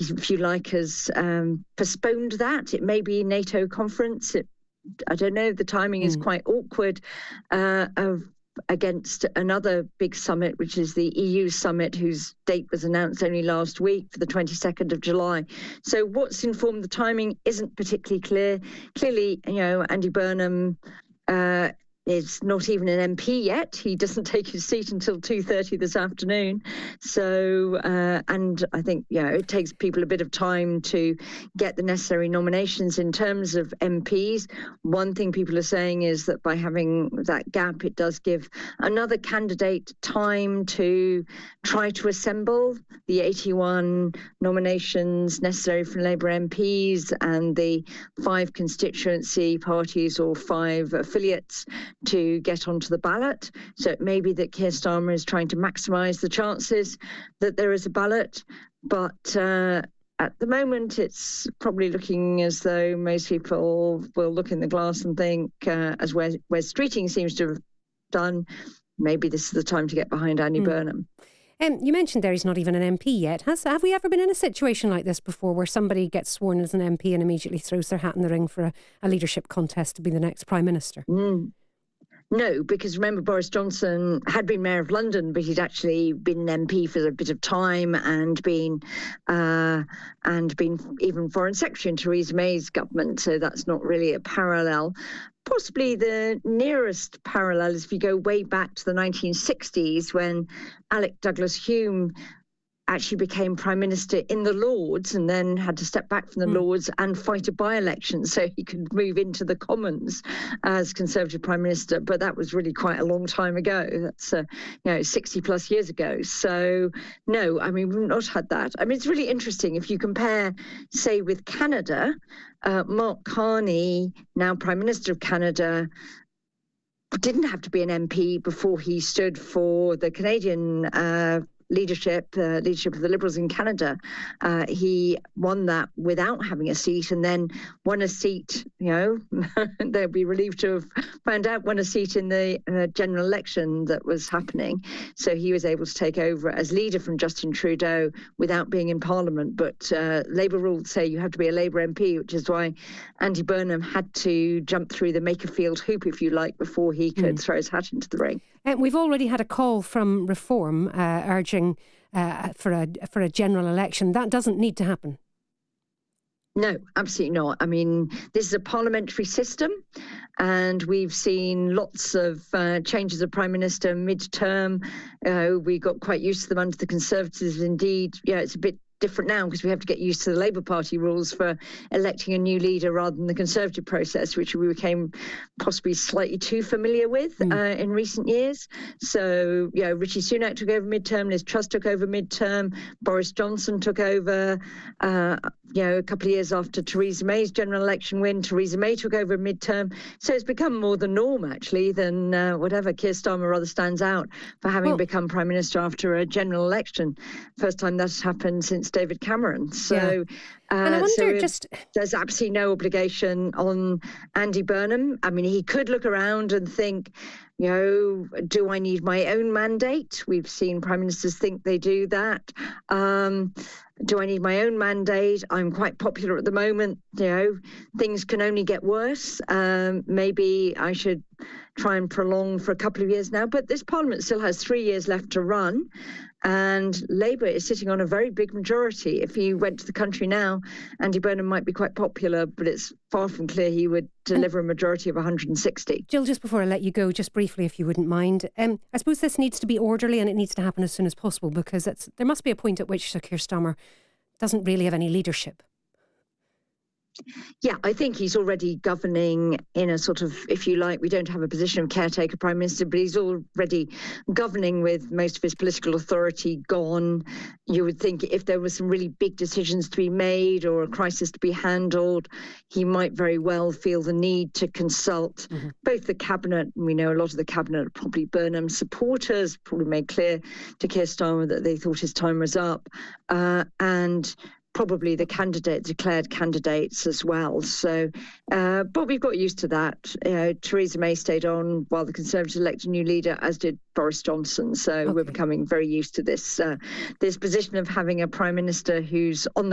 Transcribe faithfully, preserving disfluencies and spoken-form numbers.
if you like, has um, postponed that. It may be NATO conference. It, I don't know. The timing mm. is quite awkward uh, of, against another big summit, which is the E U summit, whose date was announced only last week for the twenty-second of July. So what's informed the timing isn't particularly clear. Clearly, you know, Andy Burnham uh, is not even an M P yet. He doesn't take his seat until two thirty this afternoon. So, uh, and I think, you know, it takes people a bit of time to get the necessary nominations in terms of M Ps. One thing people are saying is that by having that gap, it does give another candidate time to try to assemble the eighty-one nominations necessary for Labour M Ps and the five constituency parties or five affiliates to get onto the ballot. So it may be that Keir Starmer is trying to maximise the chances that there is a ballot, but uh, at the moment it's probably looking as though most people will look in the glass and think, uh, as Wes, Wes Streeting seems to have done, maybe this is the time to get behind Andy mm. Burnham. Um, you mentioned there he's not even an M P yet. Has Have we ever been in a situation like this before, where somebody gets sworn as an M P and immediately throws their hat in the ring for a, a leadership contest to be the next Prime Minister? Mm. No, because remember, Boris Johnson had been Mayor of London, but he'd actually been an M P for a bit of time and been uh, and been even Foreign Secretary in Theresa May's government. So that's not really a parallel. Possibly the nearest parallel is if you go way back to the nineteen sixties, when Alec Douglas-Home actually became Prime Minister in the Lords and then had to step back from the mm. Lords and fight a by-election so he could move into the Commons as Conservative Prime Minister. But that was really quite a long time ago. That's, uh, you know, sixty plus years ago. So, no, I mean, we've not had that. I mean, it's really interesting. If you compare, say, with Canada, uh, Mark Carney, now Prime Minister of Canada, didn't have to be an M P before he stood for the Canadian uh leadership, uh, leadership of the Liberals in Canada. Uh, he won that without having a seat, and then won a seat, you know, they'll be relieved to have found out, won a seat in the uh, general election that was happening. So he was able to take over as leader from Justin Trudeau without being in Parliament. But uh, Labour rules say you have to be a Labour M P, which is why Andy Burnham had to jump through the Makerfield hoop, if you like, before he could mm. throw his hat into the ring. Uh, we've already had a call from Reform uh, urging uh, for a for a general election. That doesn't need to happen. No, absolutely not. I mean, this is a parliamentary system, and we've seen lots of uh, changes of Prime Minister mid-term. Uh, we got quite used to them under the Conservatives. Indeed, yeah, it's a bit different now because we have to get used to the Labour Party rules for electing a new leader rather than the Conservative process, which we became possibly slightly too familiar with mm. uh, in recent years. So, you know, Rishi Sunak took over mid-term, Liz Truss took over mid-term, Boris Johnson took over, uh, you know, a couple of years after Theresa May's general election win, Theresa May took over mid-term. So it's become more the norm, actually, than uh, whatever. Keir Starmer rather stands out for having well, become Prime Minister after a general election. First time that's happened since David Cameron. So, yeah. uh, and I wonder, so just there's absolutely no obligation on Andy Burnham. I mean, he could look around and think, you know, do I need my own mandate? We've seen Prime Ministers think they do that. Um, do I need my own mandate? I'm quite popular at the moment. You know, things can only get worse. Um, maybe I should try and prolong for a couple of years now. But this Parliament still has three years left to run. And Labour is sitting on a very big majority. If he went to the country now, Andy Burnham might be quite popular, but it's far from clear he would deliver a majority of one hundred sixty. Jill, just before I let you go, just briefly, if you wouldn't mind, um, I suppose this needs to be orderly and it needs to happen as soon as possible, because it's, there must be a point at which Sir Keir Starmer doesn't really have any leadership. Yeah, I think he's already governing in a sort of, if you like, we don't have a position of caretaker Prime Minister, but he's already governing with most of his political authority gone. You would think if there were some really big decisions to be made or a crisis to be handled, he might very well feel the need to consult mm-hmm. both the Cabinet, and we know a lot of the Cabinet are probably Burnham supporters, probably made clear to Keir Starmer that they thought his time was up, uh, and probably the candidate, declared candidates as well. So, uh, but we've got used to that. You know, Theresa May stayed on while the Conservatives elected a new leader, as did Boris Johnson. So okay. we're becoming very used to this uh, this position of having a Prime Minister who's on the